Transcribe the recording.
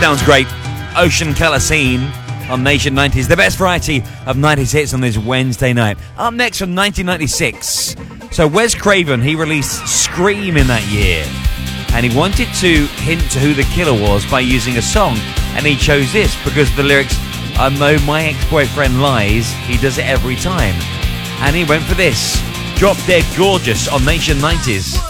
sounds great. Ocean Colour Scene on Nation 90s. The best variety of 90s hits on this Wednesday night. Up next from 1996. So Wes Craven, he released Scream in that year. And he wanted to hint to who the killer was by using a song. And he chose this because the lyrics, I know my ex-boyfriend lies, he does it every time. And he went for this. Drop Dead Gorgeous on Nation 90s.